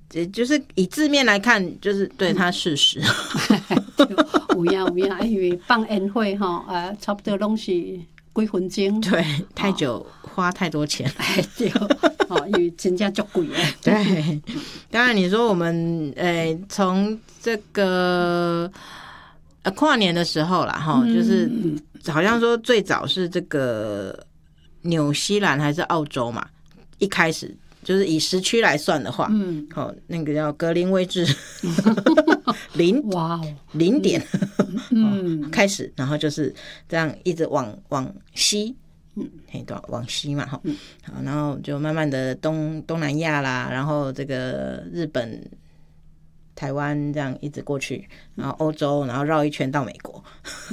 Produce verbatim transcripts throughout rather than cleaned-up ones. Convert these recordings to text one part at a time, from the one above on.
就是以字面来看，就是对它事实。 有影有影，因为放烟火吼，呃，差不多拢是几分钟。 对，太久、哦、花太多钱。 哎对，哦，因为真正足贵诶。 对，当然你说我们诶，从、呃、这个呃跨年的时候啦，哈、嗯，就是好像说最早是这个纽西兰还是澳洲嘛，一开始。就是以时区来算的话，嗯，好、哦，那个叫格林威治零哇零点，嗯、哦，开始，然后就是这样一直往往西，嗯，嘿，往西嘛，哈、嗯，好，然后就慢慢的东东南亚啦，然后这个日本、台湾这样一直过去，然后欧洲，然后绕一圈到美国。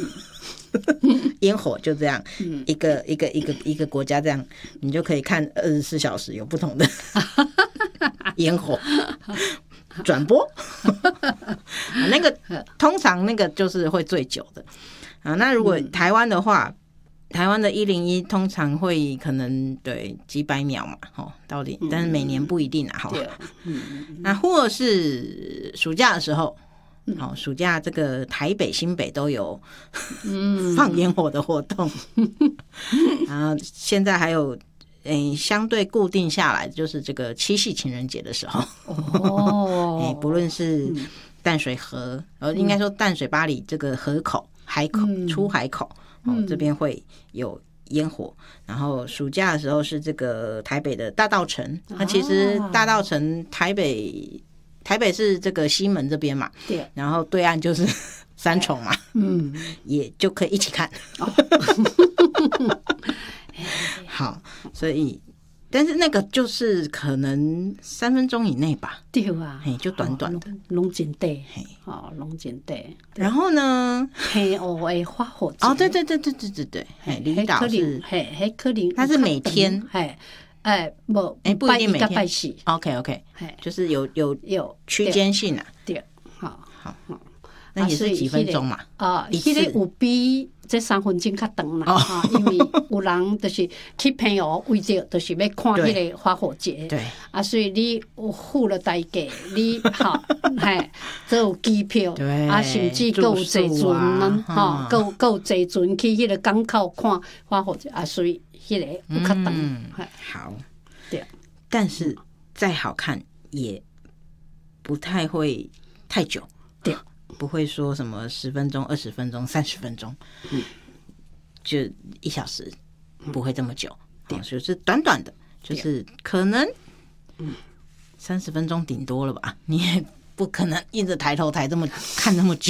烟火就这样，一个一个一个一个国家这样，你就可以看二十四小时有不同的烟火转播。那个通常那个就是会最久的啊。那如果台湾的话，台湾的一零一通常会可能对几百秒嘛，哦，到底，但是每年不一定啊，哈。那或是暑假的时候。好、哦，暑假这个台北、新北都有放烟火的活动，嗯、然后现在还有诶、欸、相对固定下来，就是这个七夕情人节的时候，哦，欸、不论是淡水河，呃、嗯，应该说淡水八里这个河口、海口、嗯、出海口，哦，这边会有烟火。然后暑假的时候是这个台北的大稻埕，那、啊、其实大稻埕台北。台北是这个西门这边嘛，对，然后对岸就是三重嘛，嗯，也就可以一起看。哦、好，所以，但是那个就是可能三分钟以内吧， 对啊， 嘿，就短短的， 龙井地，嘿，哦，龙井地。 然后呢， 黑哦诶，花火节， 哦，对对对对对对对，嘿，离岛是， 嘿，嘿，可能它是每天， 嘿。哎，不， 哎，不一定每天。 拜四 OK OK， 就是有有有区间性啊。 对，好， 好，那也是几分钟嘛？ 啊，迄个有比这三分钟较长啦，哈，因为有人就是去朋友为着就是要看迄个花火节，对，啊，所以你有付了代价，你好，嘿，都有机票，啊，甚至够有坐船，哈，够够坐船去迄个港口看花火节，啊，所以。迄个有较长，嗯， 好，对，但是再好看也不太会太久，对，不会说什么十分钟、二十分钟、三十分钟，嗯，就一小时不会这么久，对，就是短短的，就是可能，嗯，三十分钟顶多了吧，你也不可能一直抬头抬这么看那么久。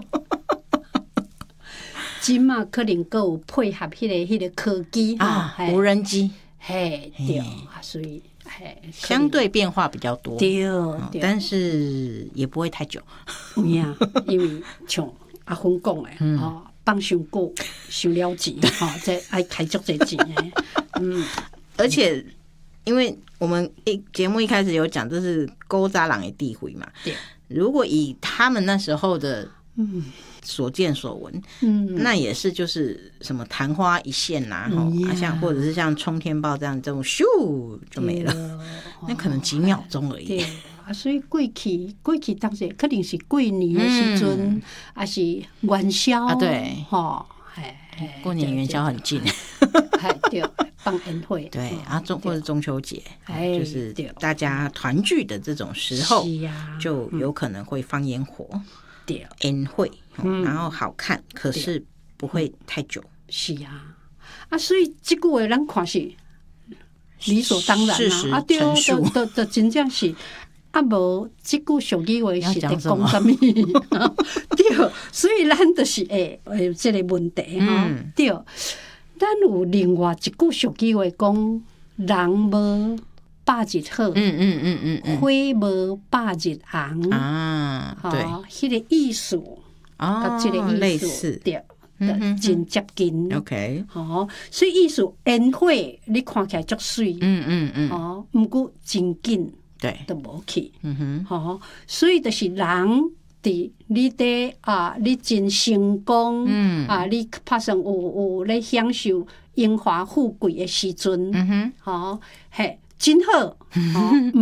今嘛可能够有配合迄个迄个科技啊，无人机， 嘿，对，所以嘿， 相对变化比较多， 对， 但是也不会太久。 有影，因为像阿芬讲的，吼，放伤久，伤了钱，吼，这爱开足侪钱的，嗯， 而且因为我们一节目一开始有讲，这是古早人的智慧嘛，对，如果以他们那时候的，嗯。所见所闻，嗯，那也是就是什么昙花一现呐、啊，嗯啊、像或者是像冲天炮这样这种咻就没了，那可能几秒钟而已。 对啊，所以过去过去当时肯定是过年的时阵，还、嗯、是元宵啊，对， 哈， 过年元宵很近， 哎对，放烟火， 对啊，中或者中秋节，哎，就是大家团聚的这种时候，就有可能会放烟火。烟火、嗯，然后好看，可是不会太久。 是啊，啊，所以这句话咱看是理所当然啊，啊，对，都都都真正是啊，无这句俗语话是在讲什么？对，所以咱就是诶诶，这个问题哈、嗯，对，咱有另外一句俗语话讲，人无百日好，嗯嗯嗯嗯嗯，花无百日红啊，对， 迄、那个意思啊，这个意思对，真接近。 OK， 好，所以意思烟火你看起来足水，嗯嗯嗯，哦，不过真紧， 对， 都无去， 嗯哼， 好，所以就是人伫你伫啊，你真成功，嗯啊，你拍算有有咧享受荣华富贵的时阵，嗯哼，好，嘿。真好，哦，